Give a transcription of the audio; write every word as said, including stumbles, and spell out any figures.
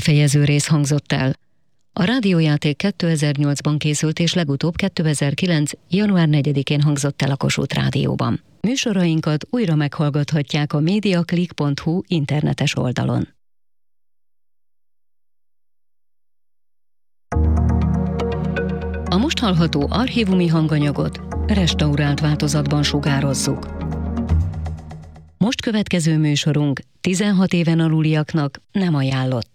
befejező rész hangzott el. A rádiójáték kétezer-nyolcban készült és legutóbb kétezer-kilenc. január negyedikén hangzott el a Kossuth Rádióban. Műsorainkat újra meghallgathatják a mediaclick pont hu internetes oldalon. A most hallható archívumi hanganyagot restaurált változatban sugározzuk. Most következő műsorunk tizenhat éven aluliaknak nem ajánlott.